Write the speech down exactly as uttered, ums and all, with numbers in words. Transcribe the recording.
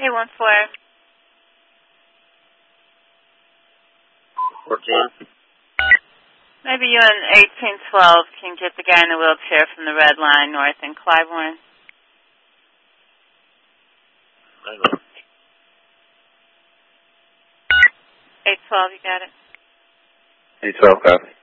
eight one four. fourteen. Maybe you and eighteen twelve can get the guy in the wheelchair from the red line north in Clybourne. I know. eight twelve, you got it? eight twelve, copy.